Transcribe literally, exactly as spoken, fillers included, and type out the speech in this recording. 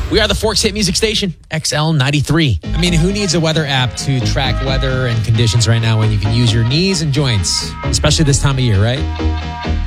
We are the Forks Hit Music Station, X L ninety-three. I mean, who needs a weather app to track weather and conditions right now when you can use your knees and joints, especially this time of year, right?